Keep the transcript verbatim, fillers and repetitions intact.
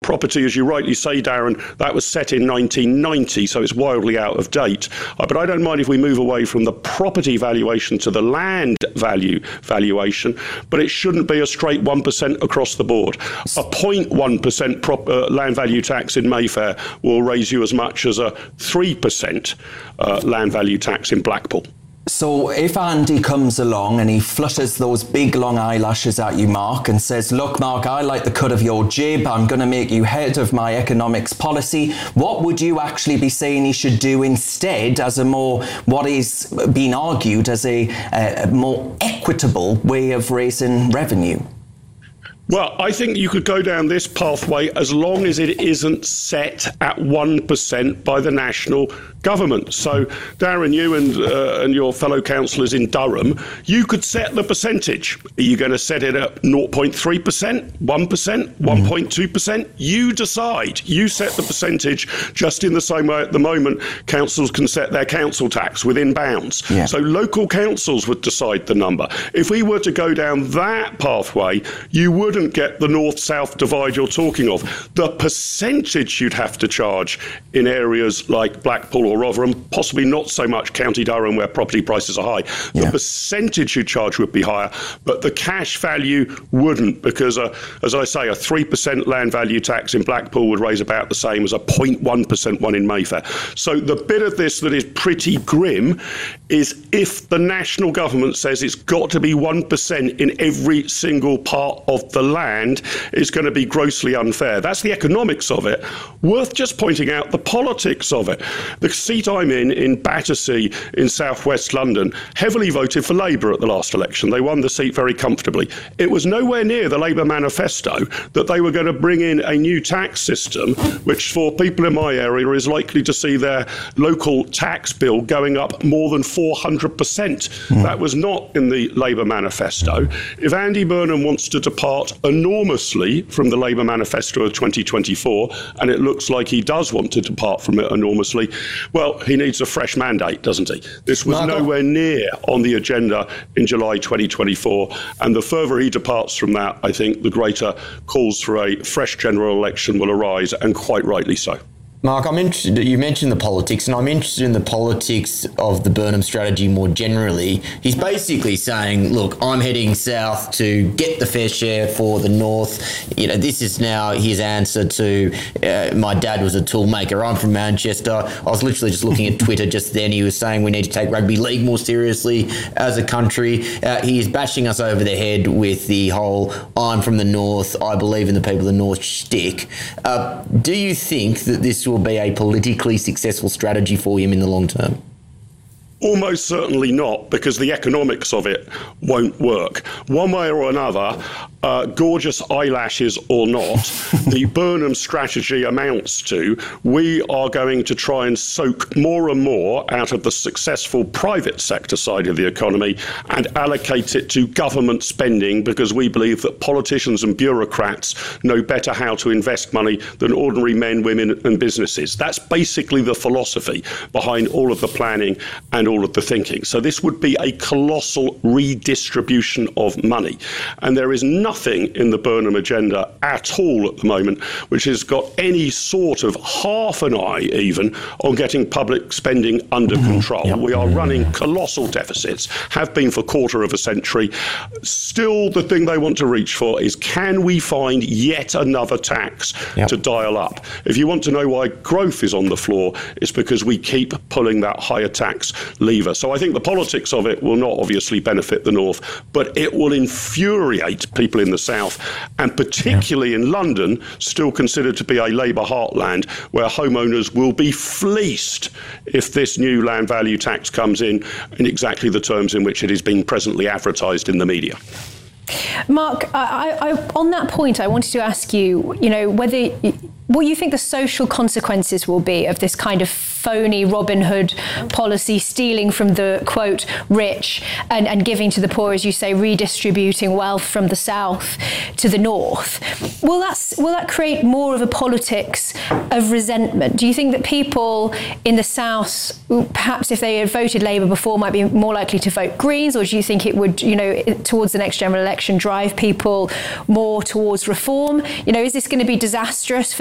property, as you rightly say, Darren, that was set in nineteen ninety, so it's wildly out of date. Uh, but I don't mind if we move away from the property valuation to the land value valuation, but it shouldn't be a straight one percent across the board. A zero point one percent prop, uh, land value tax in Mayfair will raise you as much as a three percent uh, land value tax in Blackpool. So if Andy comes along and he flutters those big long eyelashes at you, Mark, and says, look, Mark, I like the cut of your jib, I'm going to make you head of my economics policy, what would you actually be saying he should do instead as a more, what is being argued as a, a more equitable way of raising revenue? Well, I think you could go down this pathway as long as it isn't set at one percent by the national government. So, Darren, you and, uh, and your fellow councillors in Durham, you could set the percentage. Are you going to set it at zero point three percent, one percent, one point two percent? You decide. You set the percentage just in the same way at the moment councils can set their council tax within bounds. Yeah. So local councils would decide the number. If we were to go down that pathway, you wouldn't get the north-south divide you're talking of. The percentage you'd have to charge in areas like Blackpool or Rotherham, possibly not so much County Durham where property prices are high, the yeah. percentage you charge would be higher, but the cash value wouldn't, because, uh, as I say, a three percent land value tax in Blackpool would raise about the same as a zero point one percent one in Mayfair. So the bit of this that is pretty grim is if the national government says it's got to be one percent in every single part of the land, it's going to be grossly unfair. That's the economics of it. Worth just pointing out the politics of it. The seat I'm in, in Battersea in southwest London, heavily voted for Labour at the last election. They won the seat very comfortably. It was nowhere near the Labour manifesto that they were going to bring in a new tax system, which for people in my area is likely to see their local tax bill going up more than four hundred percent. Mm. That was not in the Labour manifesto. If Andy Burnham wants to depart enormously from the Labour manifesto of twenty twenty-four, and it looks like he does want to depart from it enormously, well, he needs a fresh mandate, doesn't he? This was Mark, nowhere near on the agenda in July twenty twenty-four, and the further he departs from that, I think the greater calls for a fresh general election will arise, and quite rightly so. Mark, I'm interested, you mentioned the politics, and I'm interested in the politics of the Burnham strategy more generally. He's basically saying, look, I'm heading south to get the fair share for the north. You know, this is now his answer to, uh, my dad was a toolmaker. I'm from Manchester. I was literally just looking at Twitter just then. He was saying we need to take rugby league more seriously as a country. Uh, he is bashing us over the head with the whole, I'm from the north, I believe in the people of the north shtick. Uh, do you think that this will be a politically successful strategy for him in the long term? Almost certainly not, because the economics of it won't work. One way or another, uh, gorgeous eyelashes or not, the Burnham strategy amounts to we are going to try and soak more and more out of the successful private sector side of the economy and allocate it to government spending, because we believe that politicians and bureaucrats know better how to invest money than ordinary men, women and businesses. That's basically the philosophy behind all of the planning and all of the thinking. So this would be a colossal redistribution of money. And there is nothing in the Burnham agenda at all at the moment which has got any sort of half an eye even on getting public spending under mm-hmm. control. Yep. We are running colossal deficits, have been for a quarter of a century. Still, the thing they want to reach for is, can we find yet another tax yep. to dial up? If you want to know why growth is on the floor, it's because we keep pulling that higher tax lever. So I think the politics of it will not obviously benefit the north, but it will infuriate people in the south, and particularly yeah. in London, still considered to be a Labour heartland, where homeowners will be fleeced if this new land value tax comes in in exactly the terms in which it is being presently advertised in the media. Mark, I, I, on that point, I wanted to ask you, you know, whether what you think the social consequences will be of this kind of phony Robin Hood policy, stealing from the, quote, rich and, and giving to the poor, as you say, redistributing wealth from the south to the north. Will that, will that create more of a politics of resentment? Do you think that people in the south, perhaps if they had voted Labour before, might be more likely to vote Greens, or do you think it would, you know, towards the next general election, drive people more towards reform? You know, is this going to be disastrous for